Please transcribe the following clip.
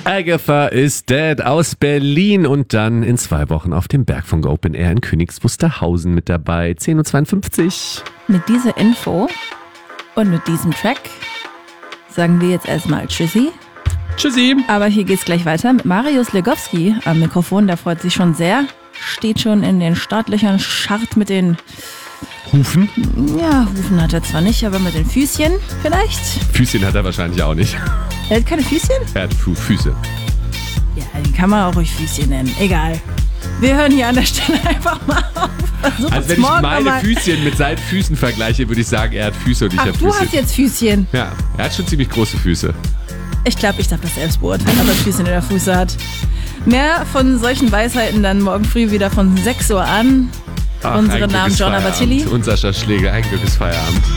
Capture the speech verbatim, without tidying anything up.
Agatha is Dead aus Berlin und dann in zwei Wochen auf dem Bergfunk Open Air in Königs Wusterhausen mit dabei. zehn Uhr zweiundfünfzig. Mit dieser Info und mit diesem Track sagen wir jetzt erstmal Tschüssi. Tschüssi. Aber hier geht's gleich weiter mit Marius Legowski am Mikrofon. Der freut sich schon sehr. Steht schon in den Startlöchern, scharrt mit den Hufen? Ja, Hufen hat er zwar nicht, aber mit den Füßchen vielleicht. Füßchen hat er wahrscheinlich auch nicht. Er hat keine Füßchen? Er hat Fu- Füße. Ja, den kann man auch ruhig Füßchen nennen. Egal. Wir hören hier an der Stelle einfach mal auf. Versuch Also wenn ich meine Füßchen mit seinen Füßen vergleiche, würde ich sagen, er hat Füße und ich habe Füße. Füße. Du hast jetzt Füßchen. Ja, er hat schon ziemlich große Füße. Ich glaube, ich darf das selbst beurteilen, ob er Füßchen in der Fuße hat. Mehr von solchen Weisheiten dann morgen früh wieder von sechs Uhr an. Ach, Unsere Namen John Abatilli und Sascha Schläger. Ein Glück ist Feierabend.